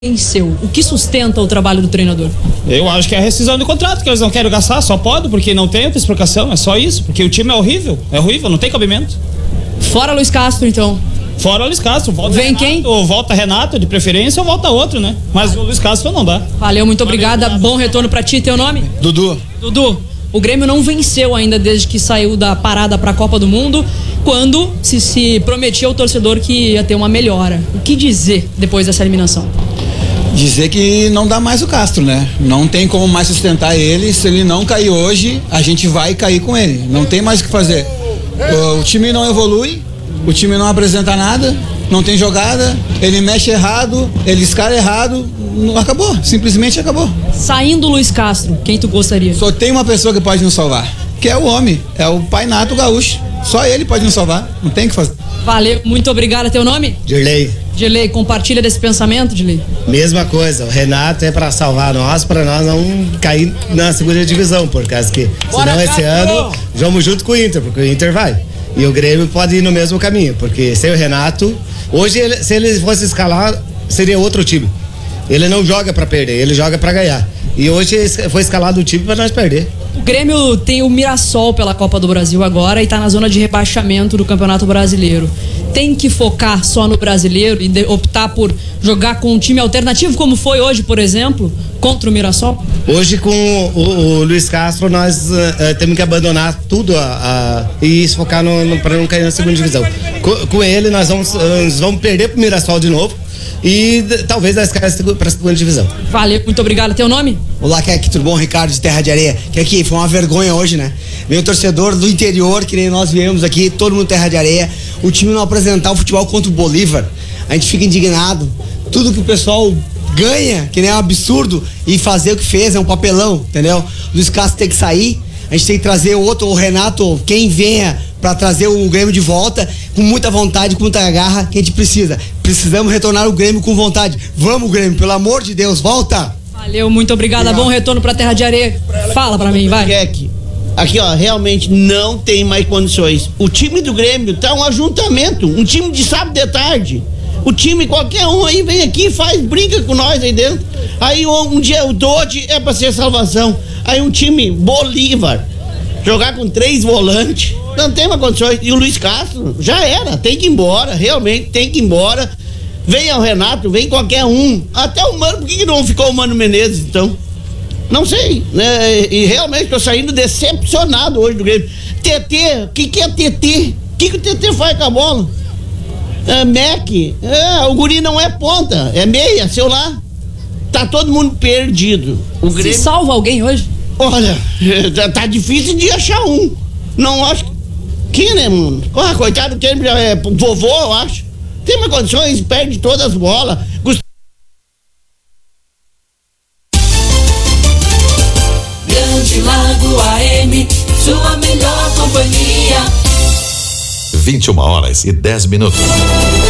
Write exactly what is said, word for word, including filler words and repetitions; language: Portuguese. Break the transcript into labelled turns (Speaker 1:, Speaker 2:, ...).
Speaker 1: venceu. O que sustenta o trabalho do treinador?
Speaker 2: Eu acho que é a rescisão do contrato, que eles não querem gastar, só pode, porque não tem outra explicação, é só isso, porque o time é horrível, é horrível, não tem cabimento.
Speaker 1: Fora Luiz Castro, então.
Speaker 2: Fora o Luiz Castro, volta
Speaker 1: Vem
Speaker 2: Renato,
Speaker 1: quem?
Speaker 2: Ou volta Renato, de preferência, ou volta outro, né? Mas o Luiz Castro não dá.
Speaker 1: Valeu, muito obrigada, bom retorno pra ti, teu nome?
Speaker 3: Dudu.
Speaker 1: Dudu, o Grêmio não venceu ainda desde que saiu da parada pra Copa do Mundo, quando se, se prometia ao torcedor que ia ter uma melhora. O que dizer depois dessa eliminação?
Speaker 3: Dizer que não dá mais o Castro, né? Não tem como mais sustentar ele. Se ele não cair hoje, a gente vai cair com ele. Não tem mais o que fazer. O, o time não evolui, o time não apresenta nada, não tem jogada, ele mexe errado, ele escala errado, não, acabou, simplesmente acabou.
Speaker 1: Saindo Luiz Castro, quem tu gostaria?
Speaker 3: Só tem uma pessoa que pode nos salvar, que é o homem, é o Pai Nato Gaúcho. Só ele pode nos salvar, não tem o que fazer.
Speaker 1: Valeu, muito obrigada, teu nome?
Speaker 4: Dirley.
Speaker 1: Dirley, compartilha desse pensamento, Dirley?
Speaker 4: Mesma coisa, o Renato é pra salvar nós, pra nós não cair na segunda divisão, por causa que
Speaker 1: Bora,
Speaker 4: senão esse
Speaker 1: Castro!
Speaker 4: ano vamos junto com o Inter, porque o Inter vai. E o Grêmio pode ir no mesmo caminho, porque sem o Renato, hoje ele, se ele fosse escalar, seria outro time. Ele não joga pra perder, ele joga pra ganhar. E hoje foi escalado o time pra nós perder.
Speaker 1: O Grêmio tem o Mirassol pela Copa do Brasil agora e tá na zona de rebaixamento do Campeonato Brasileiro. Tem que focar só no brasileiro e de, optar por jogar com um time alternativo, como foi hoje, por exemplo, contra o Mirassol?
Speaker 4: Hoje com o, o, o Luiz Castro nós uh, uh, temos que abandonar tudo a, a, e se focar no, no, para não cair na segunda divisão. Com, com ele nós vamos, uh, nós vamos perder pro Mirassol de novo e de, talvez nós caímos para a segunda divisão.
Speaker 1: Valeu, muito obrigado. Teu nome?
Speaker 5: Olá, Kek, tudo bom? Ricardo de Terra de Areia. Que aqui foi uma vergonha hoje, né? Veio o torcedor do interior, que nem nós viemos aqui, todo mundo Terra de Areia. O time não apresentar o futebol contra o Bolívar. A gente fica indignado. Tudo que o pessoal ganha, que nem é um absurdo, e fazer o que fez é um papelão, entendeu? Luiz Castro tem que sair, a gente tem que trazer outro, o Renato, quem venha para trazer o Grêmio de volta, com muita vontade, com muita garra, que a gente precisa. Precisamos retornar o Grêmio com vontade. Vamos, Grêmio, pelo amor de Deus, volta!
Speaker 1: Valeu, muito obrigada. Obrigado. Bom retorno pra Terra de Areia. Fala pra mim, vai.
Speaker 6: Kek, aqui ó, realmente não tem mais condições. O time do Grêmio tá um ajuntamento, um time de sábado de tarde. O time, qualquer um aí vem aqui e faz, brinca com nós aí dentro. Aí um, um dia o Dodge é pra ser salvação. Aí um time Bolívar, jogar com três volantes, não tem mais condições. E o Luiz Castro, já era, tem que ir embora, realmente tem que ir embora. Venha o Renato, vem qualquer um. Até o Mano, por que, que não ficou o Mano Menezes então? Não sei, né? E realmente tô saindo decepcionado hoje do Grêmio. T T, o que, que é T T? O que, que o T T faz com a bola? É, Mac, é, o guri não é ponta, é meia, sei lá. Tá todo mundo perdido. O Grêmio...
Speaker 1: Se salva alguém hoje?
Speaker 6: Olha, tá difícil de achar um. Não acho que, né, mano? Ah, coitado do tempo, é vovô, eu acho. Tem mais condições, perde todas as bolas.
Speaker 7: Grande Lago A M, sua melhor companhia.
Speaker 8: vinte e uma horas e dez minutos.